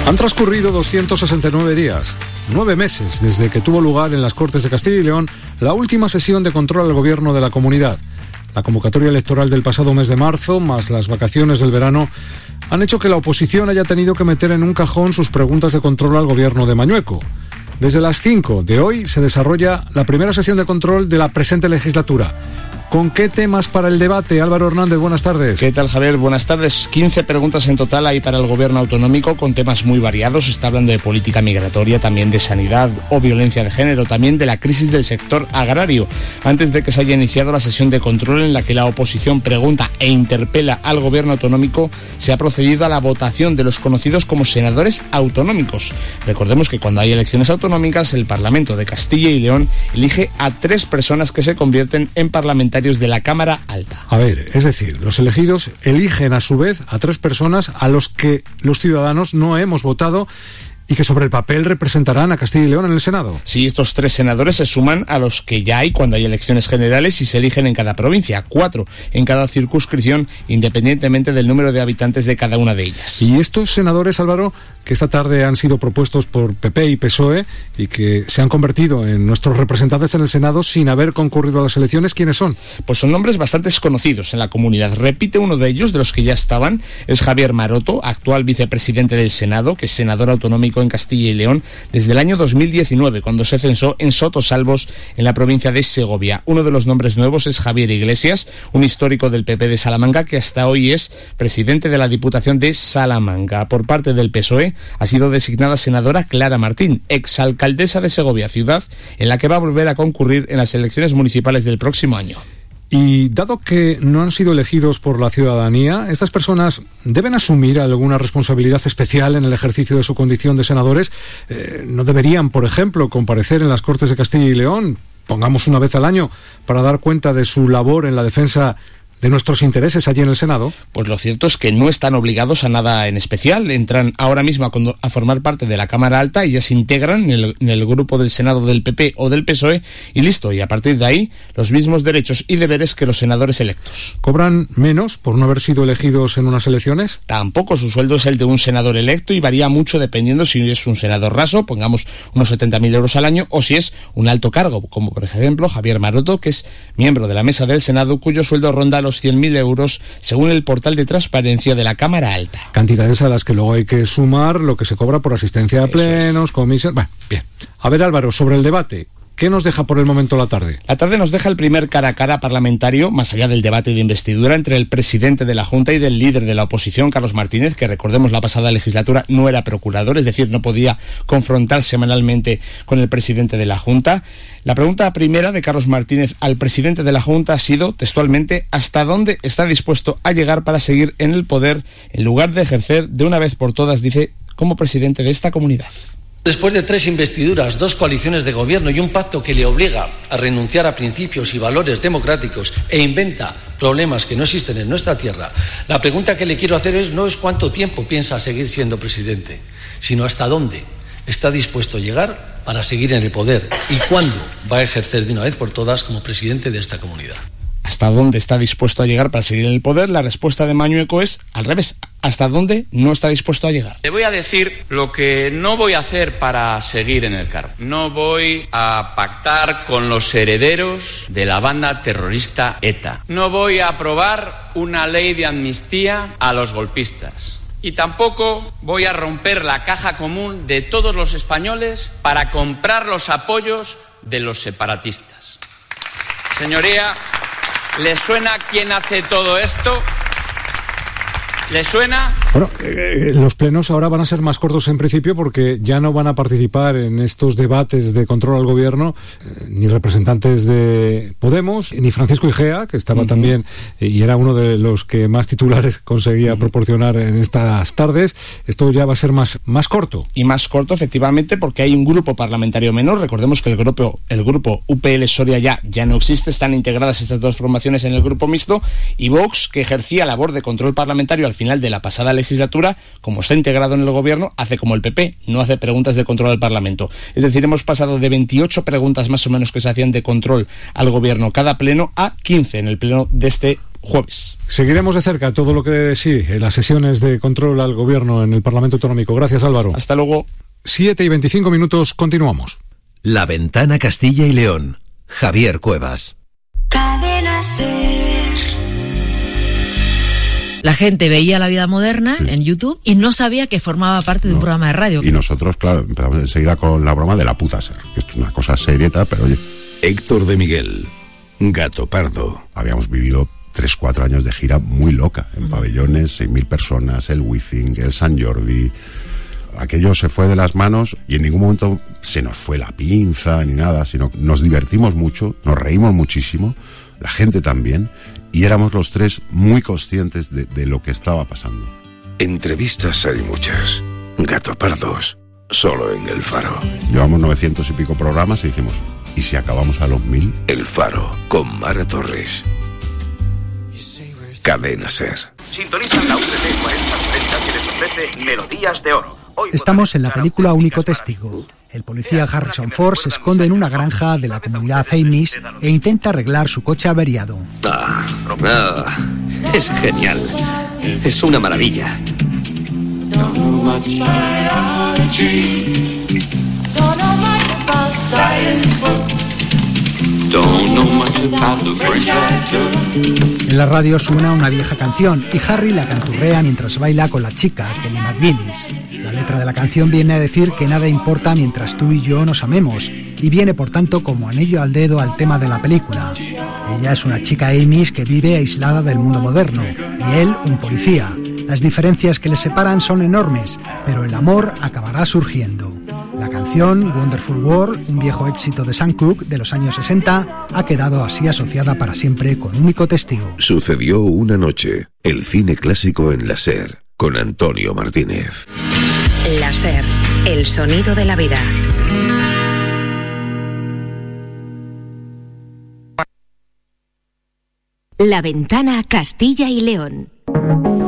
Han transcurrido 269 días, 9 meses desde que tuvo lugar en las Cortes de Castilla y León la última sesión de control al gobierno de la comunidad. La convocatoria electoral del pasado mes de marzo, más las vacaciones del verano, han hecho que la oposición haya tenido que meter en un cajón sus preguntas de control al gobierno de Mañueco. Desde las 5 de hoy se desarrolla la primera sesión de control de la presente legislatura. ¿Con qué temas para el debate? Álvaro Hernández, buenas tardes. ¿Qué tal, Javier? Buenas tardes. 15 preguntas en total hay para el gobierno autonómico con temas muy variados. Está hablando de política migratoria, también de sanidad o violencia de género, también de la crisis del sector agrario. Antes de que se haya iniciado la sesión de control en la que la oposición pregunta e interpela al gobierno autonómico, se ha procedido a la votación de los conocidos como senadores autonómicos. Recordemos que cuando hay elecciones autonómicas, el Parlamento de Castilla y León elige a 3 personas que se convierten en parlamentarios de la Cámara Alta. A ver, es decir, los elegidos eligen a su vez a 3 personas a los que los ciudadanos no hemos votado y que sobre el papel representarán a Castilla y León en el Senado. Sí, estos 3 senadores se suman a los que ya hay cuando hay elecciones generales y se eligen en cada provincia, 4 en cada circunscripción, independientemente del número de habitantes de cada una de ellas. Y estos senadores, Álvaro, que esta tarde han sido propuestos por PP y PSOE y que se han convertido en nuestros representantes en el Senado sin haber concurrido a las elecciones, ¿quiénes son? Pues son nombres bastante desconocidos en la comunidad. Repite uno de ellos, de los que ya estaban, es Javier Maroto, actual vicepresidente del Senado, que es senador autonómico en Castilla y León desde el año 2019, cuando se censó en Sotosalbos, en la provincia de Segovia. Uno de los nombres nuevos es Javier Iglesias, un histórico del PP de Salamanca, que hasta hoy es presidente de la Diputación de Salamanca. Por parte del PSOE ha sido designada senadora Clara Martín, exalcaldesa de Segovia, ciudad en la que va a volver a concurrir en las elecciones municipales del próximo año. Y dado que no han sido elegidos por la ciudadanía, ¿estas personas deben asumir alguna responsabilidad especial en el ejercicio de su condición de senadores? ¿No deberían, por ejemplo, comparecer en las Cortes de Castilla y León, pongamos una vez al año, para dar cuenta de su labor en la defensa de nuestros intereses allí en el Senado? Pues lo cierto es que no están obligados a nada en especial. Entran ahora mismo a formar parte de la Cámara Alta y ya se integran en el grupo del Senado del PP o del PSOE y listo. Y a partir de ahí, los mismos derechos y deberes que los senadores electos. ¿Cobran menos por no haber sido elegidos en unas elecciones? Tampoco. Su sueldo es el de un senador electo y varía mucho dependiendo si es un senador raso, pongamos unos 70.000 euros al año, o si es un alto cargo, como por ejemplo Javier Maroto, que es miembro de la mesa del Senado, cuyo sueldo ronda los 100.000 euros, según el portal de transparencia de la Cámara Alta. Cantidades a las que luego hay que sumar lo que se cobra por asistencia a plenos, comisiones... Bueno, bien. A ver, Álvaro, sobre el debate, ¿qué nos deja por el momento la tarde? La tarde nos deja el primer cara a cara parlamentario, más allá del debate de investidura, entre el presidente de la Junta y del líder de la oposición, Carlos Martínez, que recordemos la pasada legislatura no era procurador, es decir, no podía confrontar semanalmente con el presidente de la Junta. La pregunta primera de Carlos Martínez al presidente de la Junta ha sido, textualmente, ¿hasta dónde está dispuesto a llegar para seguir en el poder, en lugar de ejercer de una vez por todas, dice, como presidente de esta comunidad? Después de 3 investiduras, 2 coaliciones de gobierno y un pacto que le obliga a renunciar a principios y valores democráticos e inventa problemas que no existen en nuestra tierra, la pregunta que le quiero hacer no es cuánto tiempo piensa seguir siendo presidente, sino hasta dónde está dispuesto a llegar para seguir en el poder y cuándo va a ejercer de una vez por todas como presidente de esta comunidad. ¿Hasta dónde está dispuesto a llegar para seguir en el poder? La respuesta de Mañueco es al revés. ¿Hasta dónde no está dispuesto a llegar? Le voy a decir lo que no voy a hacer para seguir en el cargo. No voy a pactar con los herederos de la banda terrorista ETA. No voy a aprobar una ley de amnistía a los golpistas. Y tampoco voy a romper la caja común de todos los españoles para comprar los apoyos de los separatistas. Señoría, ¿le suena quién hace todo esto? ¿Le suena? Bueno, los plenos ahora van a ser más cortos en principio porque ya no van a participar en estos debates de control al gobierno ni representantes de Podemos, ni Francisco Igea, que estaba también y era uno de los que más titulares conseguía proporcionar en estas tardes. Esto ya va a ser más corto. Y más corto, efectivamente, porque hay un grupo parlamentario menor. Recordemos que el grupo UPL Soria ya no existe. Están integradas estas 2 formaciones en el grupo mixto, y Vox, que ejercía labor de control parlamentario al final de la pasada legislatura, legislatura, como está integrado en el gobierno, hace como el PP, no hace preguntas de control al Parlamento. Es decir, hemos pasado de 28 preguntas más o menos que se hacían de control al gobierno cada pleno a 15 en el pleno de este jueves. Seguiremos de cerca todo lo que en las sesiones de control al gobierno en el Parlamento Autonómico. Gracias, Álvaro. Hasta luego. 7:25, continuamos. La Ventana Castilla y León. Javier Cuevas. Cadena Ser. La gente veía La Vida Moderna en YouTube y no sabía que formaba parte de un programa de radio. Y nosotros, claro, empezamos enseguida con la broma de la puta ser, que esto es una cosa serieta, pero oye. Héctor de Miguel, Gato Pardo. Habíamos vivido 3-4 años de gira muy loca, en pabellones, 6.000 personas, el Wizzing, el Sant Jordi. Aquello se fue de las manos y en ningún momento se nos fue la pinza ni nada, sino nos divertimos mucho, nos reímos muchísimo, la gente también, y éramos los tres muy conscientes de lo que estaba pasando. Entrevistas hay muchas. Gato Pardos, solo en El Faro. Llevamos 900 y pico programas y dijimos, ¿y si acabamos a los 1000? El Faro, con Mara Torres. Cadena Ser. Sintonizan la UTC 4040 que les ofrece Melodías de Oro. Estamos en la película Único Testigo. El policía Harrison Ford se esconde en una granja de la comunidad Amish e intenta arreglar su coche averiado. Es genial. Es una maravilla. En la radio suena una vieja canción y Harry la canturrea mientras baila con la chica, Kelly McGillis. La letra de la canción viene a decir que nada importa mientras tú y yo nos amemos y viene por tanto como anillo al dedo al tema de la película. Ella es una chica Amish que vive aislada del mundo moderno y él un policía. Las diferencias que les separan son enormes, pero el amor acabará surgiendo. La canción Wonderful World, un viejo éxito de Sam Cooke de los años 60, ha quedado así asociada para siempre con Único Testigo. Sucedió una noche, el cine clásico en la SER, con Antonio Martínez. La SER, el sonido de la vida. La Ventana Castilla y León.